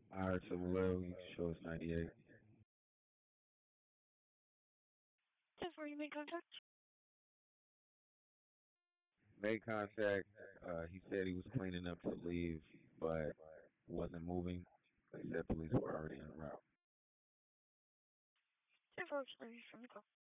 Alright, so below you can show us 98. Just where you make contact? Made contact. He said he was cleaning up to leave, but wasn't moving. They said police were already en route. Unfortunately, from the call.